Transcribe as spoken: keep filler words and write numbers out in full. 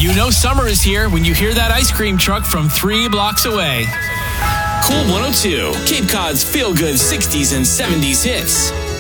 You know summer is here when you hear that ice cream truck from three blocks away. Cool one oh two, Cape Cod's feel-good sixties and seventies hits.